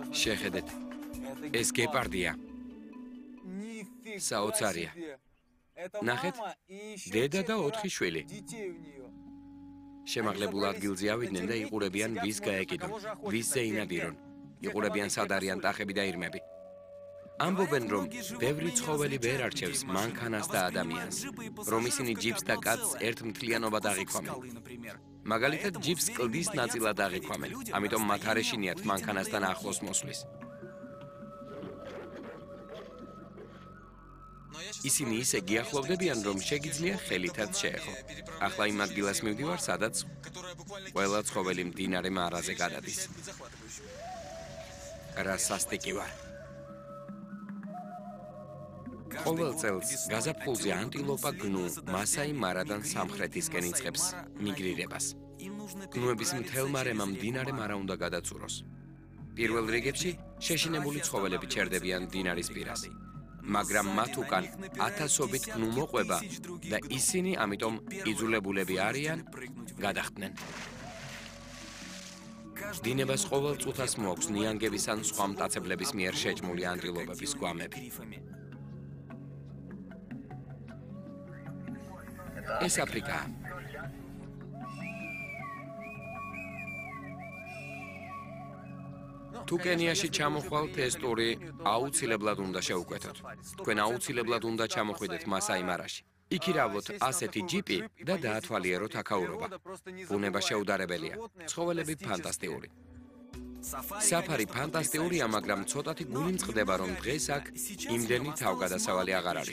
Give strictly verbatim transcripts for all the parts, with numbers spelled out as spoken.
შეხედეთ, ეს გეპარდია. საოცარია. ნახეთ, დედა და ოთხი შვილი. შემაღლებულ ადგილზე ავიდნენ და იყურებიან ვის გაეკიდონ, ვისზე ინადირონ. იყურებიან სად არიან ტახები და ირმები. ამბობენ, რომ ბევრი ცხოველი ვერ არჩევს მანქანას და ადამიანს, რომ ისინი ჯიპს და კაცს ერთმთლიანობად აღიქვამენ. მაგალითად, ჯიპს კლდის ნაწილად აღიქვამენ, ამიტომ მათ არ ეშინიათ მანქანასთან ახლოს მოსვლის. ისინი ისე გიახლოვდებიან, რომ შეგიძლია ხელითაც შეეხო. ახლა იმ ადგილას მივდივარ, სადაც ყველა ცხოველი მდინარე მარაზე გადადის. რა სასტიკი ვარ. ყოველ წელს გაზაფხულზე ანტილოპა გნუ მასაი მარადან სამხრეთისკენ იწყებს მიგრირებას. გნუების მთელ მარემამ მდინარე მარა უნდა გადაწუროს. პირველ რიგებში შეშინებული ცხოველები ჩერდებიან მდინარის პირას. მაგრამ მათ უკან ათასობით გნუ მოყვება და ისინი ამიტომ იძულებულები არიან გადახტნენ. დინებას ყოველ წუთას მოაქვს ნიანგების ან სხვა მტაცებლების მიერ შეჭმული ანტილოპების გვამები. ეს აფრიკაა. თუ კენიაში ჩამოხვალთ, ეს ტური აუცილებლად უნდა შეუკვეთოთ. თქვენ აუცილებლად უნდა ჩამოხვიდეთ მასაი მარაში. იქირავოთ ასეთი ჯიპი და დაათვალიეროთ აქაურობა. ბუნება შეუდარებელია, ცხოველები ფანტასტიკური. საფარი ფანტასტიურია, მაგრამ ცოტათი გული მწყდება, რომ დღეს აქ იმდენი თავგადასავალი აღარ არის.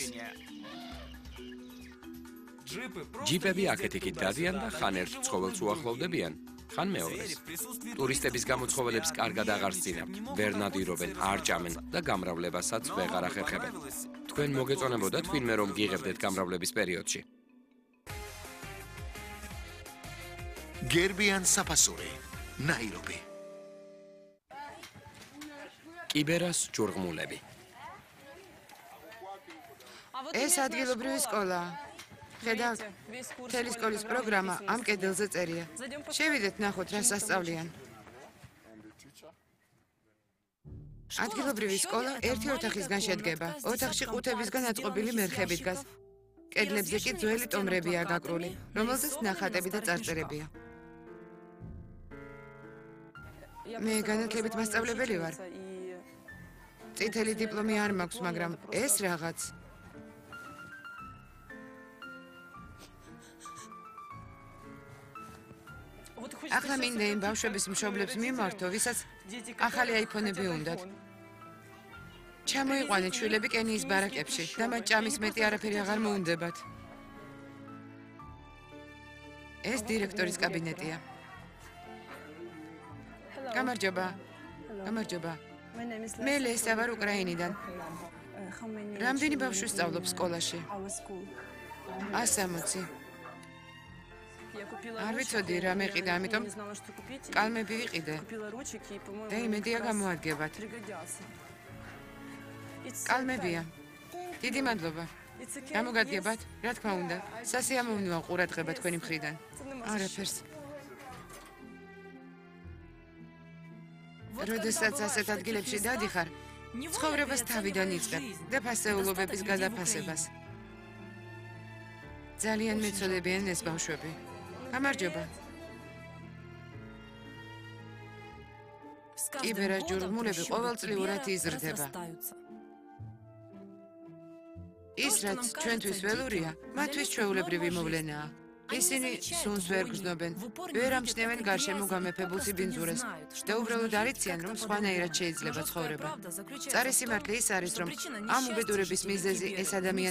ჯიპები აქეთ-იქით დადიან და ხან ერთ ცხოველს უახლოვდებიან, ხან მეორეს. ტურისტების გამო ცხოველებს კარგად აღარ სცინავთ, ვერ ნადირობენ, არ ჭამენ და გამრავლებასაც ვეღარ ახერხებენ. თქვენ მოგეწონებოდათ ვინმე რომ გიღებდეთ გამრავლების პერიოდში. გერბიან საფასური, ნაირობი. კიბერას ჯურღმულები. ეს ადგილობრივი სკოლა. ხედავთ, მთელი სკოლის პროგრამა ამ კედელზე წერია. შევიდეთ ნახოთ, რა სასწავლიან. ადგილობრივი სკოლა ერთი ოთახისგან შედგება. ოთახში ყუთებისგან აწყობილი მერხები დგას. კედლებზე კი ძველი ტომრებია გაკრული, რომელზეც ნახატები და წარწერებია. მე განათლებით მასწავლებელი ვარ. წითელი დიპლომი არ მაქვს, მაგრამ ეს რაღაც. ახლა მინდა იმ ბავშვების მშობლებს მიმართო, ვისაც ახალი აიფონები უნდათ. ჩამოიყვანეთ შვილები კენიის ბარაკებში და მათ ჭამის მეტი არაფერი აღარ მოუნდებათ. ეს დირექტორის კაბინეტია. გამარჯობა. გამარჯობა. მე ლესა ვარ უკრაინიდან. რამდენი ბავშვი სწავლობს სკოლაში? ასამოცი. არ ვიცოდი რა მეყიდა, ამიტომ კალმები ვიყიდე და იმედია გამოადგებათ. კალმებია. დიდი მადლობა. გამოგადგებათ, რა თქმა უნდა. სასიამოვნოა ყურადღება თქვენი მხრიდან. არაფერს. როდესაც ასეთ ადგილებში დადიხარ, ცხოვრებას თავიდან იწყებ და ფასეულობების გადაფასებას. ძალიან მეწოდებიან ეს ბავშვები. გამარჯობა. კიბერას ჯურღმულები ყოველწლიურად იზრდება. ის, რაც ჩვენთვის ველურია, მათთვის ჩვეულებრივი მოვლენაა. ისინი სუნს ვერ გრძნობენ, ვერ ამჩნევენ გარშემო გამეფებულ სიბინძურეს და უბრალოდ არ იციან, რომ სხვანაირად შეიძლება ცხოვრება. წარისიმართლე ის არის, რომ ამ უბედურების მიზეზი ეს ადამიანი